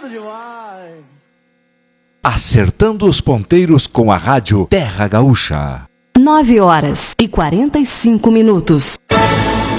demais. Acertando os ponteiros com a rádio Terra Gaúcha. 9h45.